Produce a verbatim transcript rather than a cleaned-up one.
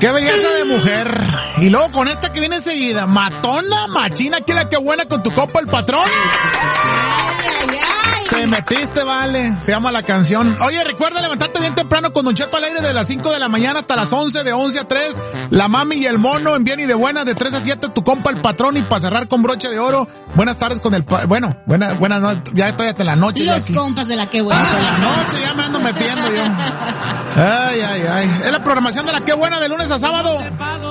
Qué belleza de mujer. Y luego con esta que viene enseguida, matona, machina, que la que buena con tu copa el patrón. Ay, ay, ay. Te metiste, vale. Se llama la canción. Oye, recuerda levantarte bien temprano con Don Cheto al aire de las cinco de la mañana hasta las once, de once a tres. La mami y el mono en bien y de buena, de tres a siete, tu compa el patrón. Y para cerrar con broche de oro, buenas tardes con el pa bueno, buena, buenas noches, ya estoy hasta la noche. Los compas de la que buena. Hasta la noche ya me ando metiendo yo. Ay, ay, ay. Es la programación de la que buena de lunes a sábado.